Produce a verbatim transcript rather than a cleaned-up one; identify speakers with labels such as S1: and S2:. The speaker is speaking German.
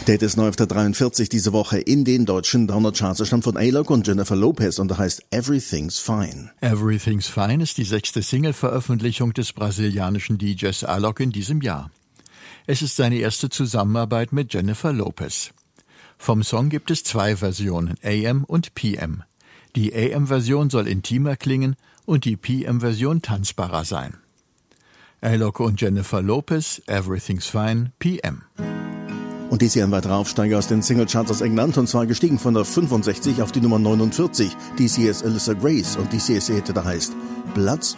S1: Der ist neu auf der dreiundvierzig diese Woche in den deutschen Download-Charts. Er stammt von A-Log und Jennifer Lopez und er heißt Everything's Fine.
S2: Everything's Fine ist die sechste Single-Veröffentlichung des brasilianischen D Js A-Log in diesem Jahr. Es ist seine erste Zusammenarbeit mit Jennifer Lopez. Vom Song gibt es zwei Versionen, A M und P M. Die A M-Version soll intimer klingen und die P M-Version tanzbarer sein. A-Log und Jennifer Lopez, Everything's Fine, P M.
S1: Und dies hier ein weiterer Aufsteiger aus den Singlecharts aus England, und zwar gestiegen von der fünfundsechzig auf die Nummer neunundvierzig. Dies hier ist Alyssa Grace und dies hier ist ihr Hit, der heißt Bloodstream.